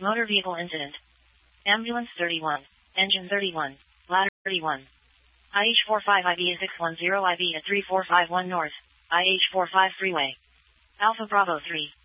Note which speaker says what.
Speaker 1: Motor vehicle incident. Ambulance 31. Engine 31. Ladder 31. IH45IB is 610 IB at 3451 North. IH45 Freeway. Alpha Bravo 3.